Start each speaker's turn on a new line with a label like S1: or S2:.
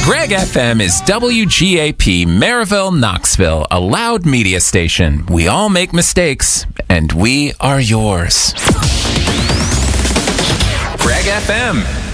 S1: Greg FM is WGAP Maryville, Knoxville, a loud media station. We all make mistakes, and we are yours. Greg FM.